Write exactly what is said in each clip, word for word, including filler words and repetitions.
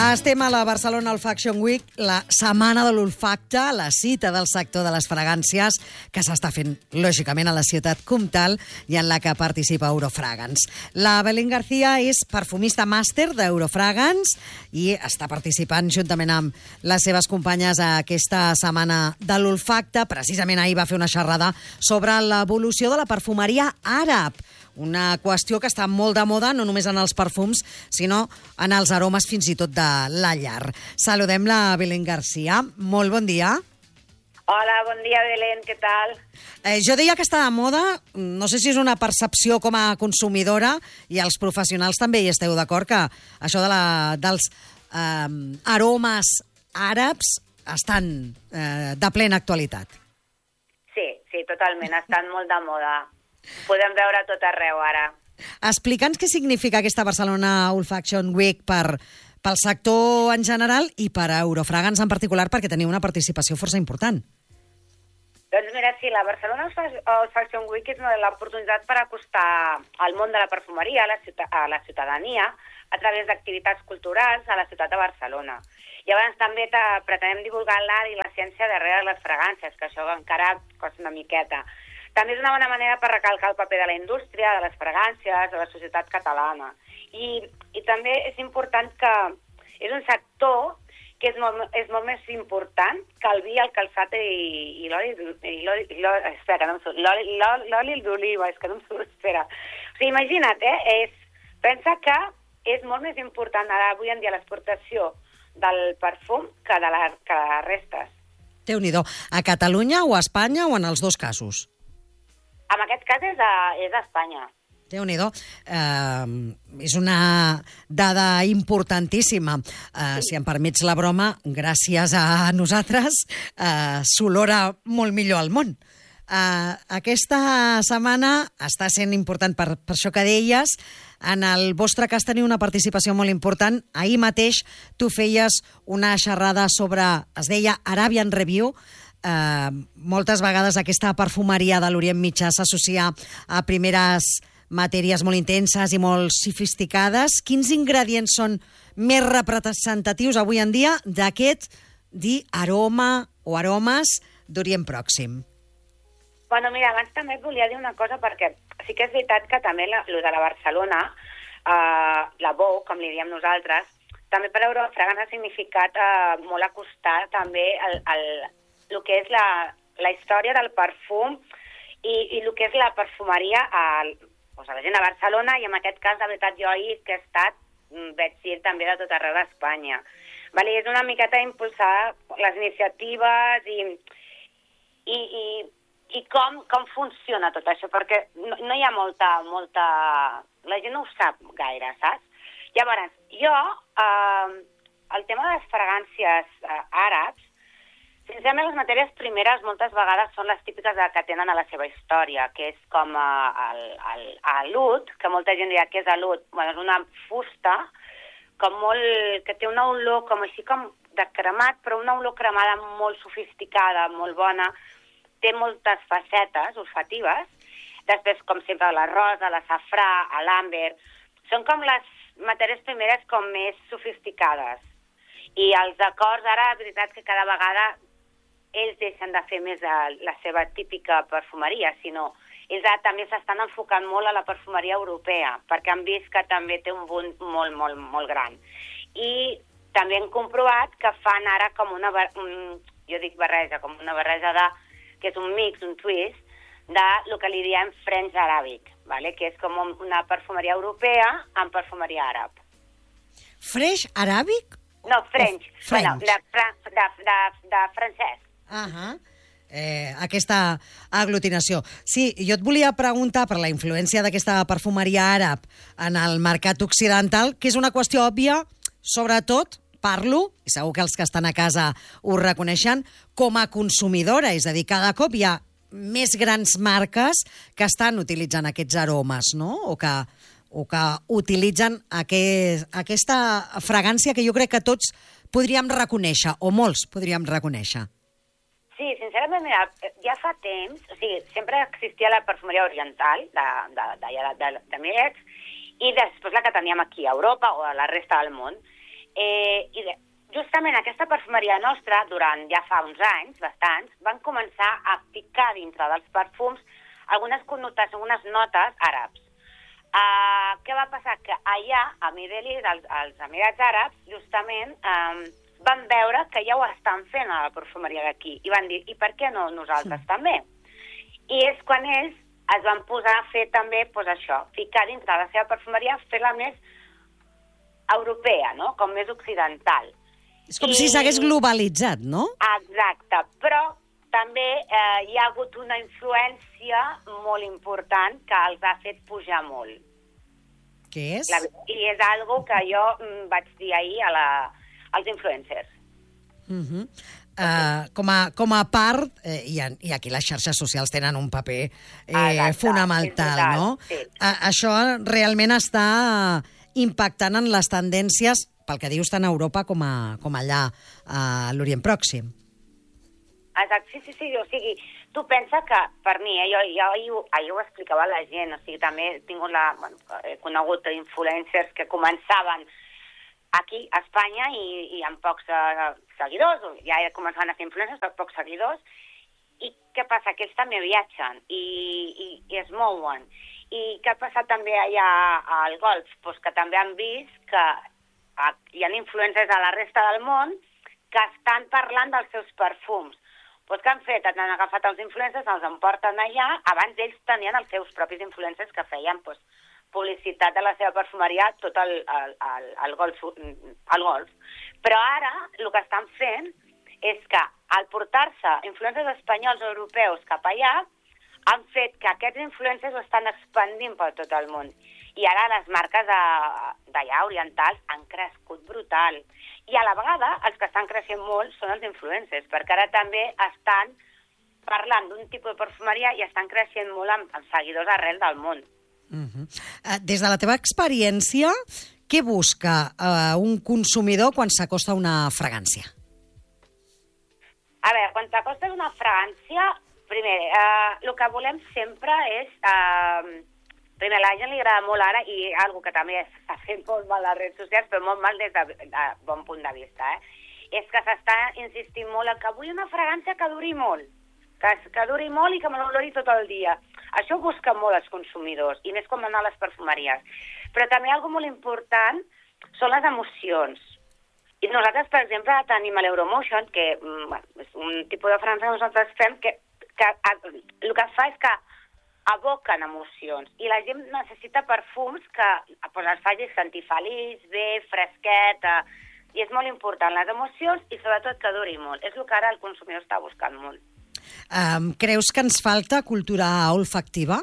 Estem a la Barcelona Olfaction Week, la setmana de l'olfacte, la cita del sector de les fragàncies, que s'està fent, lògicament, a la ciutat comtal i en la que participa Eurofragance. La Belén García és perfumista màster d'Eurofragance i està participant juntament amb les seves companyes a aquesta setmana de l'olfacte. Precisament ahir va fer una xerrada sobre l'evolució de la perfumeria àrab, una qüestió que està molt de moda, no només en els perfums, sinó en els aromes fins i tot de la llar. Saludem la Belén García. Molt bon dia. Hola, bon dia, Belén, què tal? Eh, jo deia que està de moda, no sé si és una percepció com a consumidora, i els professionals també hi esteu d'acord, que això de la, dels eh, aromes àrabs estan eh, de plena actualitat. Sí, sí, totalment, estan molt de moda. Podem veure tot arreu, ara. Explica'ns què significa aquesta Barcelona Olfaction Week per, pel sector en general i per a Eurofragance en particular, perquè teniu una participació força important. Doncs mira, sí, la Barcelona Olfaction Week és l'oportunitat per acostar el món de la perfumeria a la, ciutat, a la ciutadania a través d'activitats culturals a la ciutat de Barcelona. Llavors també pretenem divulgar l'art i la ciència darrere les fragàncies, que això encara costa una miqueta. També és una bona manera per recalcar el paper de la indústria, de les fragàncies, de la societat catalana. I, i també és important que és un sector que és molt, és molt més important que el vi, el calçat i, i l'oli... Espera, no em surt. L'oli d'oliva, és que no em surt, espera. O sigui, imagina't, eh? És, pensa que és molt més important ara, avui en dia, l'exportació del perfum que de, la, que de les restes. Déu-n'hi-do. A Catalunya o a Espanya o en els dos casos? En aquest cas és a, és a Espanya. Déu-n'hi-do. Eh, és una dada importantíssima. Eh, si em permets la broma, gràcies a nosaltres, eh, s'olora molt millor al món. Eh, aquesta setmana està sent important per, per això que deies. En el vostre cas teniu una participació molt important. Ahir mateix tu feies una xerrada sobre, es deia Arabian Review. Uh, moltes vegades aquesta perfumeria de l'Orient Mitjà s'associa a primeres matèries molt intenses i molt sofisticades. Quins ingredients són més representatius avui en dia d'aquest dir aroma o aromes d'Orient Pròxim? Bueno, mira, abans també et volia dir una cosa, perquè sí que és veritat que també la, lo de la Barcelona, uh, la Bou, com li diem nosaltres, també per Eurofragance ha significat uh, molt acostar també el, el el que és la, la història del perfum i, i el que és la perfumeria a, doncs a la gent de Barcelona, i en aquest cas, de veritat, jo ahir que he estat, veig dir també de tot arreu d'Espanya. Vale, és una miqueta impulsar les iniciatives i, i, i, i com, com funciona tot això, perquè no, no hi ha molta, molta... La gent no ho sap gaire, saps? Llavors, jo, eh, el tema de les fragàncies eh, àrabs, sincerament, les matèries primeres moltes vegades són les típiques que tenen a la seva història, que és com l'ud, que molta gent dirà que és l'ud. Bueno, és una fusta com molt, que té una olor com així com de cremat, però una olor cremada molt sofisticada, molt bona. Té moltes facetes olfatives. Després, com sempre, la rosa, la safrà, l'àmber. Són com les matèries primeres com més sofisticades. I els acords, ara, la veritat que cada vegada ells deixen de fer més la seva típica perfumeria, sinó ells també s'estan enfocant molt a la perfumeria europea, perquè han vist que també té un boom molt, molt, molt gran. I també han comprovat que fan ara com una, un, jo dic barreja, com una barreja de, que és un mix, un twist, de lo que li diem French Arabic, ¿vale? Que és com una perfumeria europea amb perfumeria àrab. French Arabic? No, French, French. Bueno, de, de, de, de francès. Uh -huh. eh, aquesta aglutinació. Sí, jo et volia preguntar per la influència d'aquesta perfumeria àrab en el mercat occidental, que és una qüestió òbvia, sobretot, parlo, i segur que els que estan a casa ho reconeixen, com a consumidora, és a dir, cada cop hi ha més grans marques que estan utilitzant aquests aromes, no? O que, o que utilitzen aquest, aquesta fragància que jo crec que tots podríem reconèixer, o molts podríem reconèixer. Sí, sincerament, mira, ja fa temps, o sigui, sempre existia la perfumeria oriental de, de, de, de, de, de Mirex, i després la que teníem aquí a Europa o a la resta del món. Eh, I de, justament aquesta perfumeria nostra, durant ja fa uns anys, bastants, van començar a ficar dintre dels perfums algunes connotacions, algunes notes àrabs. Uh, què va passar? Que allà, a Middle East, als, als Emirats Àrabs, justament, um, van veure que ja ho estan fent a la perfumeria d'aquí. I van dir, i per què no nosaltres sí. també? I és quan ells es van posar a fer també, doncs això, ficar dintre la seva perfumeria, fer-la més europea, no? Com més occidental. És com I... si s'hagués globalitzat, no? Exacte, però també eh, hi ha hagut una influència molt important que els ha fet pujar molt. Què és? La, I és algo que jo mm, vaig dir ahir a la, als influencers. Uh -huh. uh, com, a, com a part, eh, i, i aquí les xarxes socials tenen un paper eh, fonamental, no? Sí. Uh, això realment està impactant en les tendències, pel que dius, tant a Europa com, a, com allà a l'Orient Pròxim. Exacte, sí, sí, sí, o sigui, tu pensa que, per mi, eh, jo, jo ahir, ahir ho explicava a la gent, o sigui, també he tingut la, bueno, he conegut influencers que començaven aquí, a Espanya, i, i amb pocs uh, seguidors, ja començaven a fer influencers, però pocs seguidors, i què passa? Que ells també viatgen i, i, i es mouen. I què ha passat també allà al Golf? Pues que també han vist que hi ha influencers a la resta del món que estan parlant dels seus perfums. Pues què han fet? Han agafat els influencers, els emporten allà. Abans ells tenien els seus propis influencers que feien pues, publicitat de la seva perfumeria tot el, el, el, el, golf, el golf. Però ara el que estan fent és que al portar-se influencers espanyols o europeus cap allà han fet que aquests influencers ho estan expandint per tot el món. I ara les marques d'allà orientals han crescut brutal. I a la vegada els que estan creixent molt són els influencers, perquè ara també estan parlant d'un tipus de perfumeria i estan creixent molt amb, amb seguidors arrel del món. Uh -huh. uh, des de la teva experiència, què busca uh, un consumidor quan s'acosta a una fragància? A veure, quan t'acostes a una fragància, primer, eh, el que volem sempre és... Eh, primer, a la gent li agrada molt ara, i algo que també està fent molt mal a les redes socials, però molt mal des de, de bon punt de vista, eh? és que s'està insistint molt en que vull una fragància que duri molt, que, que duri molt i que me l'olori tot el dia. Això ho busquen molt els consumidors, i més quan van a les perfumeries. Però també algo molt important són les emocions. I nosaltres, per exemple, tenim l'Euromotion, que bueno, és un tipus de fragància que nosaltres fem, que, que el que fa és que aboquen emocions, i la gent necessita perfums que pues, els faci sentir feliç, bé, fresquet, eh, i és molt important, les emocions, i sobretot que duri molt. És el que ara el consumidor està buscant molt. Um, creus que ens falta cultura olfactiva?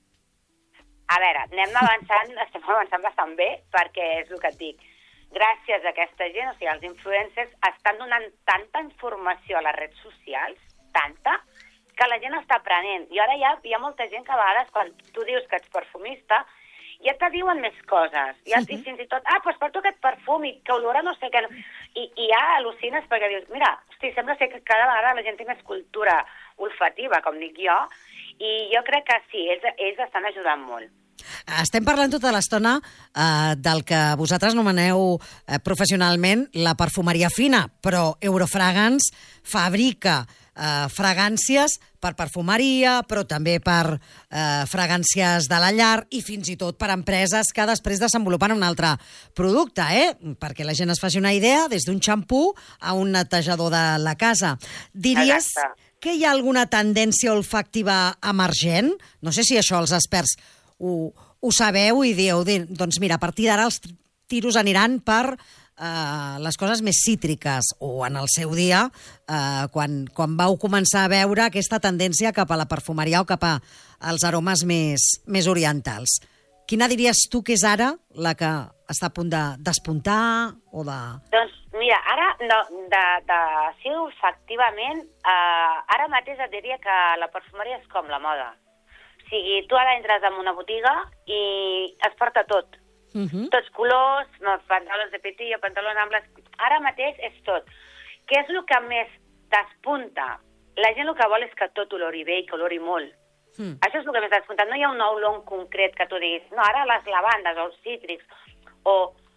A veure, anem avançant, estem avançant bastant bé, perquè és el que et dic. Gràcies a aquesta gent, o sigui, els influencers estan donant tanta informació a les redes socials, tanta, que la gent està aprenent. I ara ja hi ha molta gent que a vegades, quan tu dius que ets perfumista, ja te diuen més coses. Ja, uh -huh. I fins i tot, ah, doncs porto aquest perfum i que olora no sé què. I, i ja al·lucines perquè dius, mira, hosti, sembla ser que cada vegada la gent té més cultura olfativa, com dic jo, i jo crec que sí, ells, ells estan ajudant molt. Estem parlant tota l'estona eh, del que vosaltres anomeneu eh, professionalment la perfumeria fina, però Eurofragance fabrica eh, fragàncies per perfumeria, però també per eh, fragàncies de la llar i fins i tot per empreses que després desenvolupen un altre producte, eh? Perquè la gent es faci una idea, des d'un xampú a un netejador de la casa. Diries Exacte. que hi ha alguna tendència olfactiva emergent? No sé si això els experts ho, ho sabeu i dieu, doncs mira, a partir d'ara els tiros aniran per eh, les coses més cítriques, o en el seu dia, eh, quan, quan vau començar a veure aquesta tendència cap a la perfumeria o cap als aromes més, més orientals. Quina diries tu que és ara la que està a punt de despuntar o de... Doncs mira, ara, no, de, de, sí, efectivament, eh, ara mateix et diria que la perfumeria és com la moda. O sigui, tu ara entres en una botiga i es porta tot. Uh -huh. Tots colors, no, pantalons de pitillo, pantalons amples... Ara mateix és tot. Què és el que més despunta? La gent el que vol és que tot olori bé i que olori molt. Uh-huh. Això és el que més despunta. No hi ha un olor concret que tu diguis, no, ara les lavandes o els cítrics o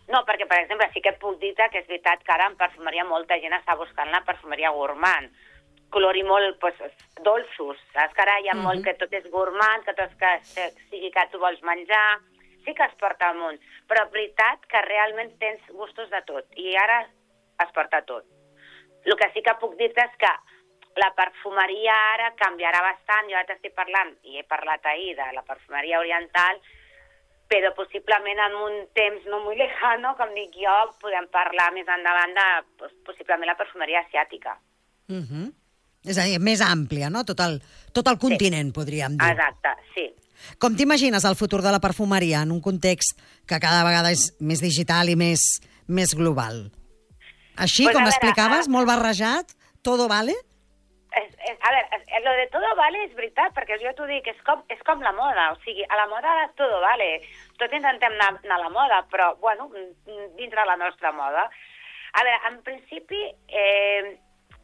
No, perquè, per exemple, sí que et puc dir que és veritat que ara en perfumeria molta gent està buscant la perfumeria gourmand, color i molt pues, dolços, saps? Que ara hi ha uh-huh. molt que tot és gourmand, que tot que sigui que tu vols menjar, sí que es porta amunt, però veritat que realment tens gustos de tot, i ara es porta tot. El que sí que puc dir-te és que la perfumeria ara canviarà bastant, jo ara t'estic parlant, i he parlat ahir de la perfumeria oriental, però possiblement en un temps no molt lejano, com dic jo, podem parlar més endavant de pues, possiblement la perfumeria asiàtica. Uh-huh. És a dir, més àmplia, no? Tot el, tot el continent, sí. podríem dir. Exacte, sí. Com t'imagines el futur de la perfumeria en un context que cada vegada és més digital i més, més global? Així, pues com veure, explicaves, a... molt barrejat, todo vale? Es, es, a veure, es, lo de todo vale és veritat, perquè jo t'ho dic, és com, és com la moda, o sigui, a la moda todo vale. Tots intentem anar, anar a la moda, però, bueno, dintre la nostra moda. A veure, en principi, eh,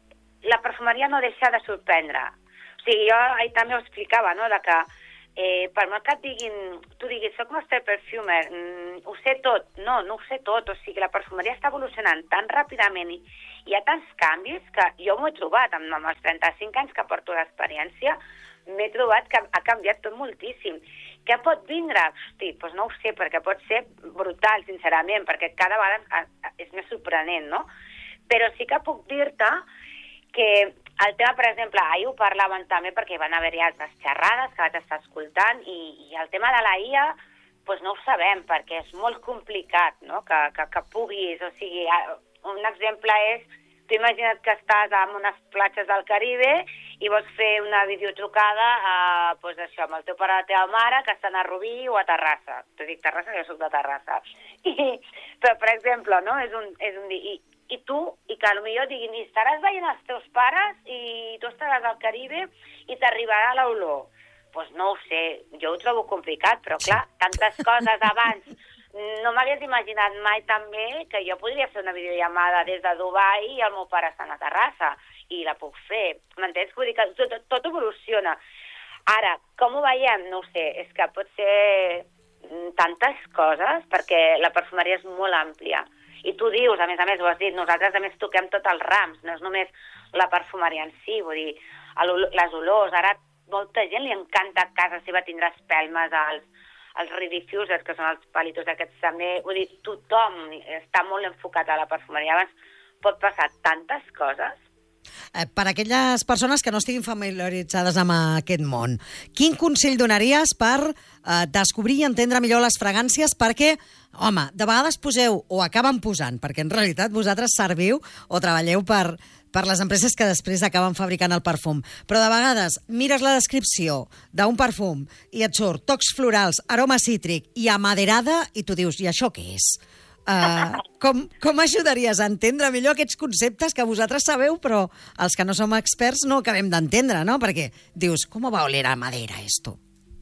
la perfumeria no deixa de sorprendre. O sigui, jo ahir també ho explicava, no?, de que eh, per molt que et diguin, tu diguis, soc master perfumer, mm, ho sé tot. No, no ho sé tot. O sigui, la perfumeria està evolucionant tan ràpidament i hi ha tants canvis que jo m'ho he trobat amb, amb els trenta-cinc anys que porto d'experiència, m'he trobat que ha canviat tot moltíssim. Què pot vindre? Hosti, doncs no ho sé, perquè pot ser brutal, sincerament, perquè cada vegada és més sorprenent, no? Però sí que puc dir-te que el tema, per exemple, ahir ho parlaven també perquè van haver-hi altres xerrades que vaig estar escoltant i, i el tema de la I A, doncs no ho sabem, perquè és molt complicat, no?, que, que, que puguis, o sigui, un exemple és, tu imagina't que estàs en unes platges del Caribe i vols fer una videotrucada a, doncs això, amb el teu pare o la teva mare que estan a Rubí o a Terrassa. T'ho dic Terrassa, jo soc de Terrassa. I, però, per exemple, no?, és un, és un i, i tu, i que potser diguin, i estaràs veient els teus pares i tu estaràs al Caribe i t'arribarà l'olor. Doncs pues no ho sé, jo ho trobo complicat, però clar, tantes coses abans. No m'hagués imaginat mai també que jo podria fer una videollamada des de Dubai i el meu pare està a Terrassa i la puc fer. M'entens? Vull dir que tot, tot evoluciona. Ara, com ho veiem? No ho sé, és que pot ser tantes coses perquè la perfumeria és molt àmplia. I tu dius, a més a més, ho has dit, nosaltres a més toquem tots els rams, no és només la perfumeria en si, vull dir, les olors. Ara molta gent li encanta a casa seva tindre espelmes, els, els redifusers, que són els palitos aquests també, vull dir, tothom està molt enfocat a la perfumeria. Abans pot passar tantes coses. Eh, per a aquelles persones que no estiguin familiaritzades amb aquest món, quin consell donaries per eh, descobrir i entendre millor les fragàncies? Perquè, home, de vegades poseu o acaben posant, perquè en realitat vosaltres serviu o treballeu per, per les empreses que després acaben fabricant el perfum. Però de vegades mires la descripció d'un perfum i et surt tocs florals, aroma cítric i amaderada i tu dius, i això què és? Uh, com, com ajudaries a entendre millor aquests conceptes que vosaltres sabeu, però els que no som experts no acabem d'entendre, no? Perquè dius, com va oler a madera, esto?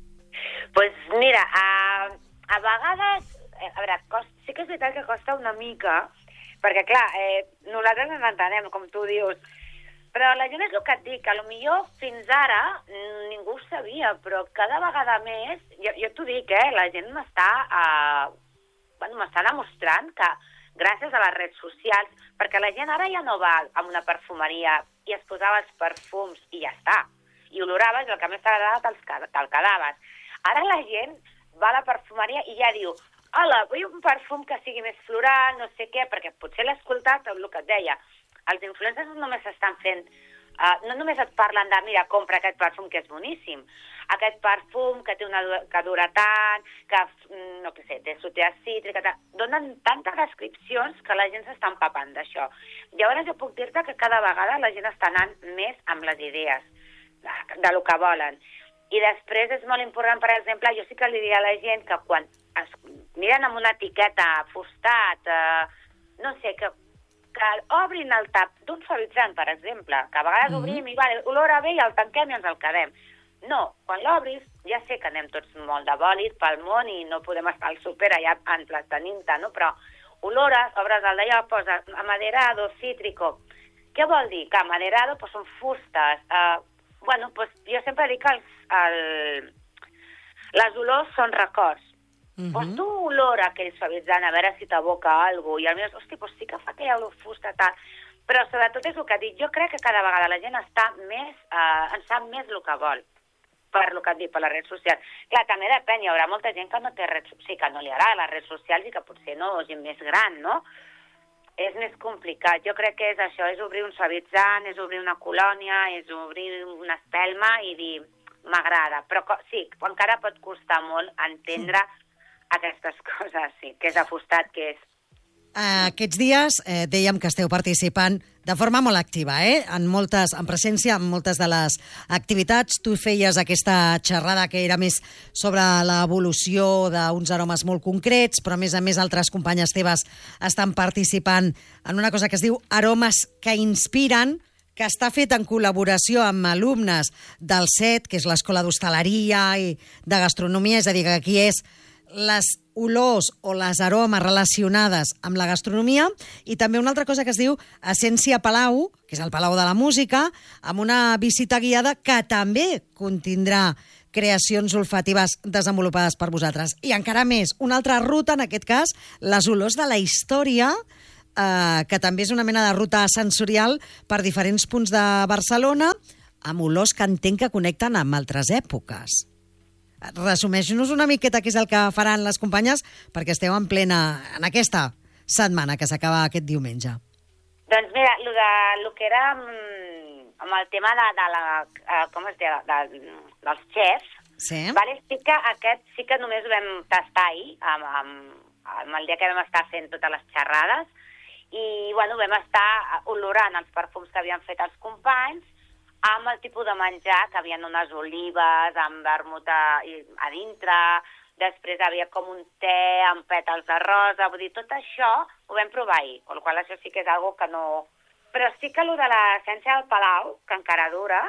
Pues mira, a, a vegades, a veure, cost, sí que és veritat que costa una mica, perquè clar, eh, nosaltres ens entenem, com tu dius, però la gent és el que et dic, que potser fins ara ningú ho sabia, però cada vegada més, jo, jo t'ho dic, eh, la gent m'està... Uh, Bueno, m'està demostrant que gràcies a les redes socials, perquè la gent ara ja no va a una perfumeria i es posava els perfums i ja està. I oloraves el que més t'agradava te'l quedaves. Ara la gent va a la perfumeria i ja diu, hola, vull un perfum que sigui més floral, no sé què, perquè potser l'he escoltat, el que et deia. Els influencers només estan fent, uh, no només et parlen de, mira, compra aquest perfum que és boníssim, aquest perfum que té una que dura tant, que, no què sé, té sutea cítrica, donen tantes descripcions que la gent s'està empapant d'això. Llavors jo puc dir-te que cada vegada la gent està anant més amb les idees de, de lo que volen. I després és molt important, per exemple, jo sí que li diria a la gent que quan es miren amb una etiqueta, fustat, eh, no sé, que, que obrin el tap d'un suavitzant, per exemple, que a vegades mm-hmm. obrim i vale, olora bé i el tanquem i ens el quedem. No, quan l'obris, ja sé que anem tots molt de bòlit pel món i no podem estar al súper allà entretenint-te, no? Però olores, obres el d'allò, posa amaderado, cítrico. Què vol dir? Que amaderado pues, són fustes. Uh, bueno, pues, jo sempre dic que els, el... les olors són records. Uh-huh. Doncs tu olora aquell suavitzant, a veure si t'aboca alguna cosa, i al millor, hosti, doncs sí que fa aquella olor fusta, tal. Però sobretot és el que dic, jo crec que cada vegada la gent està més, eh, en sap més el que vol, per el que et dic, per les redes socials. Clar, també depèn, hi haurà molta gent que no té redes, sí, que no li agrada les redes socials i que potser no, gent més gran, no? És més complicat. Jo crec que és això, és obrir un suavitzant, és obrir una colònia, és obrir una espelma i dir, m'agrada. Però sí, encara pot costar molt entendre aquestes coses, sí, que és afustat, que és. Aquests dies eh, dèiem que esteu participant de forma molt activa, eh? en, moltes, en presència en moltes de les activitats. Tu feies aquesta xerrada que era més sobre l'evolució d'uns aromes molt concrets, però a més a més altres companyes teves estan participant en una cosa que es diu Aromes que inspiren, que està fet en col·laboració amb alumnes del C E T, que és l'Escola d'Hostaleria i de Gastronomia, és a dir, que aquí és les olors o les aromes relacionades amb la gastronomia, i també una altra cosa que es diu Essència Palau, que és el Palau de la Música, amb una visita guiada que també contindrà creacions olfatives desenvolupades per vosaltres. I encara més, una altra ruta, en aquest cas, les olors de la història, eh, que també és una mena de ruta sensorial per diferents punts de Barcelona, amb olors que entenc que connecten amb altres èpoques. Resumeix-nos una miqueta què és el que faran les companyes, perquè esteu en plena, en aquesta setmana que s'acaba aquest diumenge. Doncs mira, lo de, lo que era amb el tema de, de la, com es diu, de, dels xefs, sí. Vale? Sí que aquest sí que només ho vam tastar ahir, amb, amb, amb el dia que vam estar fent totes les xerrades, i bueno, vam estar olorant els perfums que havien fet els companys, amb el tipus de menjar, que havien unes olives amb vermut a, a dintre, després havia com un te amb pètals de rosa, vull dir, tot això ho vam provar ahir, amb la qual cosa això sí que és algo que no... Però sí que el de l'essència del Palau, que encara dura,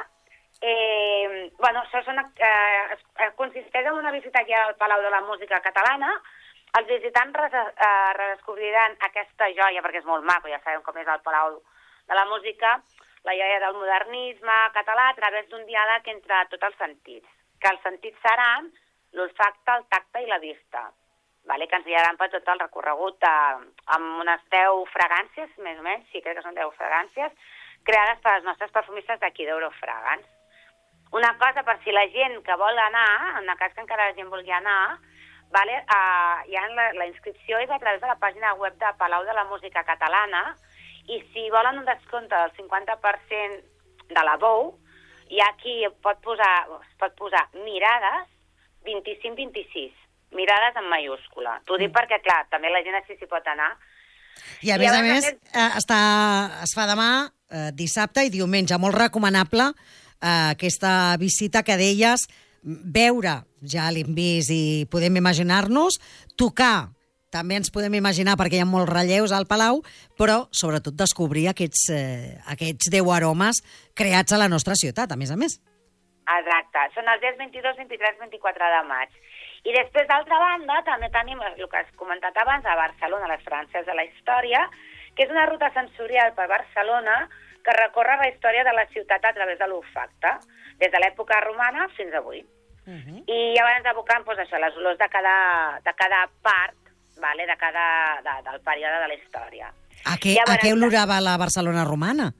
eh, bueno, això són, eh, es, consisteix en una visita guiada al Palau de la Música Catalana. Els visitants res, eh, redescobriran aquesta joia, perquè és molt maco, ja sabem com és el Palau de la Música, la joia del modernisme català a través d'un diàleg entre tots els sentits, que els sentits seran l'olfacte, el tacte i la vista, vale? Que ens guiaran per tot el recorregut eh, amb unes deu fragàncies, més o menys, sí, crec que són deu fragàncies, creades per les nostres perfumistes d'aquí d'Eurofragants. Una cosa, per si la gent que vol anar, en el cas que encara la gent vulgui anar, vale? eh, ja la, la inscripció és a través de la pàgina web de Palau de la Música Catalana, i si volen un descompte del cinquanta per cent de la B O U, hi ha qui pot posar, es pot posar mirades vint-i-cinc vint-i-sis, mirades en mayúscula. T'ho dic perquè, clar, també la gent així s'hi pot anar. I a més a més, eh, està, es fa demà, eh, dissabte i diumenge. Molt recomanable eh, aquesta visita que deies, veure, ja l'hem vist i podem imaginar-nos, tocar, també ens podem imaginar perquè hi ha molts relleus al Palau, però sobretot descobrir aquests, eh, aquests deu aromes creats a la nostra ciutat, a més a més. Exacte, són els dies vint-i-dos, vint-i-tres, vint-i-quatre de maig. I després, d'altra banda, també tenim el que has comentat abans, a Barcelona, les Fragàncies de la Història, que és una ruta sensorial per Barcelona que recorre la història de la ciutat a través de l'olfacte, des de l'època romana fins avui. Uh-huh. I llavors abocant doncs, això, les olors de cada, de cada part, vale, de cada, de, del període de la història. A què, a què olorava la Barcelona romana?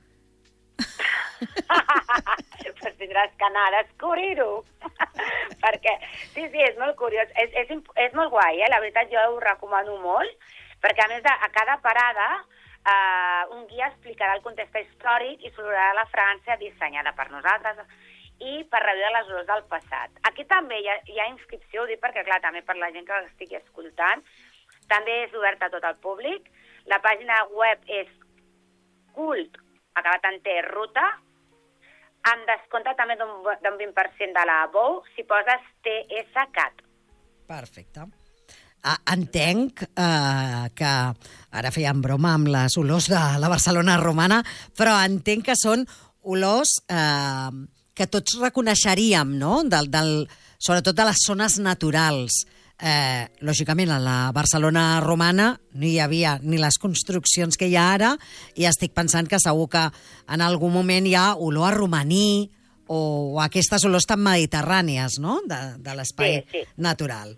Pues tindràs que anar a descobrir-ho. Perquè, sí, sí, és molt curiós. És, és, és molt guai, eh? La veritat, jo ho recomano molt, perquè a més de, a cada parada eh, un guia explicarà el context històric i s'olorarà la França dissenyada per nosaltres i per reviure les olors del passat. Aquí també hi ha, hi ha inscripció, ho dic perquè, clar, també per la gent que estigui escoltant, també és oberta a tot el públic. La pàgina web és cult, acabat en T, ruta, amb descompte també d'un vint per cent de la B O U si poses T S cat. Perfecte. Ah, entenc eh, que ara fèiem broma amb les olors de la Barcelona romana, però entenc que són olors eh, que tots reconeixeríem, no? Del, del, sobretot de les zones naturals. Eh, lògicament, a la Barcelona romana no hi havia ni les construccions que hi ha ara, i estic pensant que segur que en algun moment hi ha olor a romaní o, o aquestes olors tan mediterrànies, no?, de, de l'espai sí, sí. natural.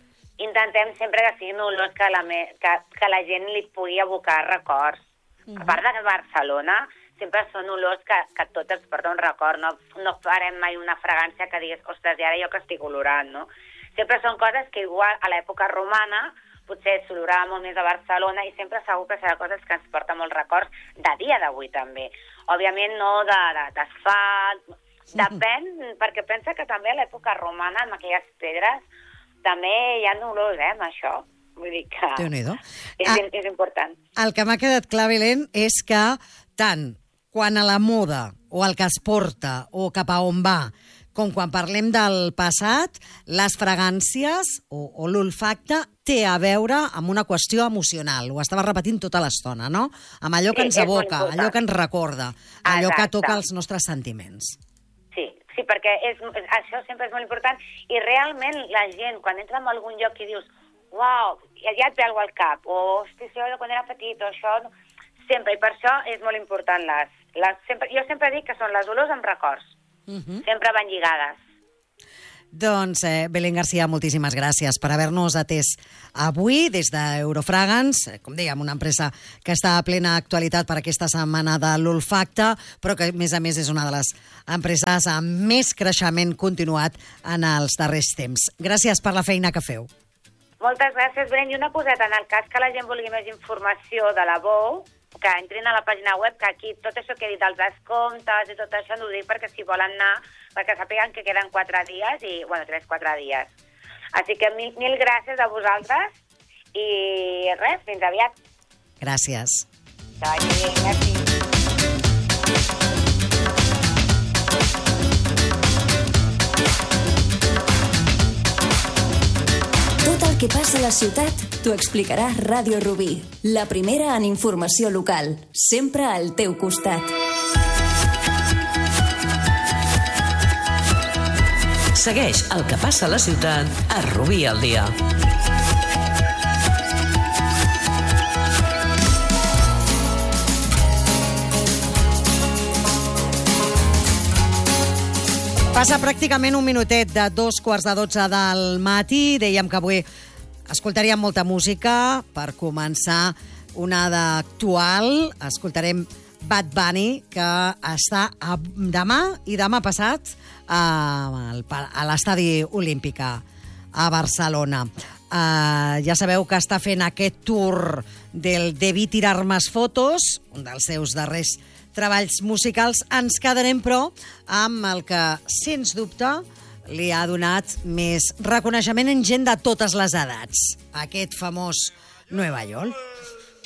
intentem sempre que siguin olors que la, me... que, que la gent li pugui evocar records. Uh -huh. A part de Barcelona, sempre són olors que, que tot ens porta un record. No, no farem mai una fragància que digues, ostres, i ara jo que estic olorant, no? Sempre són coses que igual a l'època romana potser s'olorava molt més a Barcelona i sempre segur que serà coses que ens porten molts records de dia d'avui també. Òbviament no d'asfalt, de, depèn, perquè pensa que també a l'època romana, amb aquelles pedres, també hi ha olors, eh, amb això. Vull dir que és, ah, és important. El que m'ha quedat clar, Belén, és que tant quan a la moda o el que es porta o cap a on va, com quan parlem del passat, les fragàncies o, o l'olfacte té a veure amb una qüestió emocional. Ho estava repetint tota l'estona, no? Amb allò que ens evoca, allò que ens recorda, allò que toca els nostres sentiments. Sí, sí, perquè és, això sempre és molt important i realment la gent, quan entra en algun lloc i dius uau, ja et ve alguna al cap, o hosti, això quan era petit, o això... Sempre, i per això és molt important les... les sempre, jo sempre dic que són les olors amb records. Uh -huh. Sempre van lligades. Doncs, eh, Belén García, moltíssimes gràcies per haver-nos atès avui des d'Eurofragance, com dèiem, una empresa que està a plena actualitat per aquesta setmana de l'olfacte, però que, a més a més, és una de les empreses amb més creixement continuat en els darrers temps. Gràcies per la feina que feu. Moltes gràcies, Belén. I una coseta, en el cas que la gent vulgui més informació de la Bou, que entrin a la pàgina web, que aquí tot això que he dit, els descomptes i tot això, no ho dic perquè si volen anar, perquè sàpiguen que queden quatre dies, i, bueno, tres, quatre dies. Així que mil, mil gràcies a vosaltres i res, fins aviat. Gràcies. Que vagi bé, merci. Tot el que passa a la ciutat t'ho explicarà Ràdio Rubí, la primera en informació local, sempre al teu costat. Segueix el que passa a la ciutat a Rubí al dia. Passa pràcticament un minutet de dos quarts de dotze del matí. Dèiem que avui escoltaríem molta música. Per començar, una d'actual. Escoltarem Bad Bunny, que està a, demà i demà passat a, a l'Estadi Olímpica a Barcelona. Uh, ja sabeu que està fent aquest tour del Debí tirar más fotos, un dels seus darrers treballs musicals. Ens quedarem, però, amb el que, sens dubte, li ha donat més reconeixement en gent de totes les edats. Aquest famós Nueva York.